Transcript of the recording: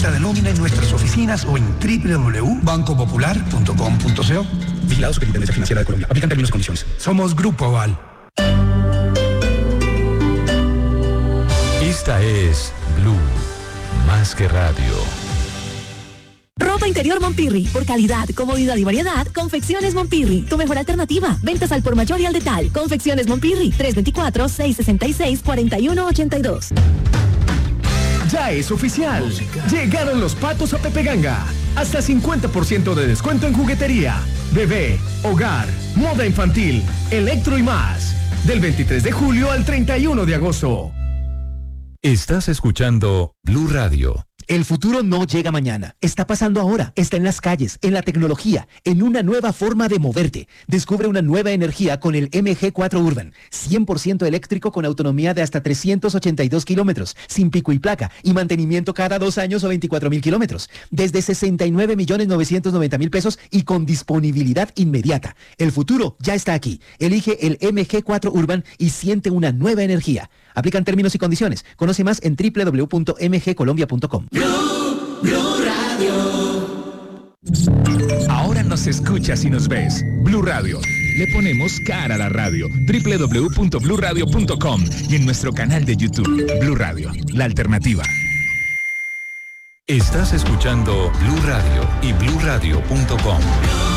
cuenta de nómina en nuestras oficinas o en www.bancopopular.com.co. Vigilado Superintendencia Financiera de Colombia. Aplican términos y condiciones. Somos Grupo Aval. Esta es Blue, más que radio. Ropa interior Mompirri. Por calidad, comodidad y variedad, Confecciones Mompirri. Tu mejor alternativa. Ventas al por mayor y al detal. Confecciones Mompirri. 324-666-4182. Ya es oficial. Llegaron los patos a Pepe Ganga. Hasta 50% de descuento en juguetería, bebé, hogar, moda infantil, electro y más. Del 23 de julio al 31 de agosto. Estás escuchando Blue Radio. El futuro no llega mañana, está pasando ahora, está en las calles, en la tecnología, en una nueva forma de moverte. Descubre una nueva energía con el MG4 Urban, 100% eléctrico con autonomía de hasta 382 kilómetros, sin pico y placa y mantenimiento cada 2 años o 24,000 kilómetros, desde 69.990.000 pesos y con disponibilidad inmediata. El futuro ya está aquí. Elige el MG4 Urban y siente una nueva energía. Aplican términos y condiciones. Conoce más en www.mgcolombia.com. Blue Radio. Ahora nos escuchas y nos ves. Blue Radio. Le ponemos cara a la radio. www.bluradio.com y en nuestro canal de YouTube. Blue Radio, la alternativa. Estás escuchando Blue Radio y bluradio.com.